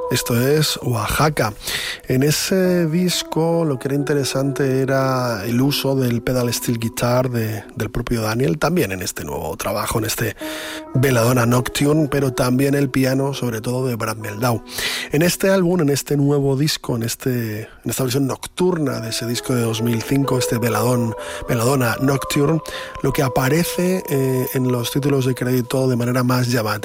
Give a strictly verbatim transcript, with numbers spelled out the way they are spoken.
Esto es Oaxaca. En ese disco lo que era interesante era el uso del pedal steel guitar de, del propio Daniel, también en este nuevo trabajo, en este Belladonna Nocturne, pero también el piano, sobre todo de Brad Mehldau. En este álbum, en este nuevo disco, en, este, en esta versión nocturna de ese disco de dos mil cinco, este Belladonna, Belladonna Nocturne, lo que aparece eh, en los títulos de crédito de manera más llamativa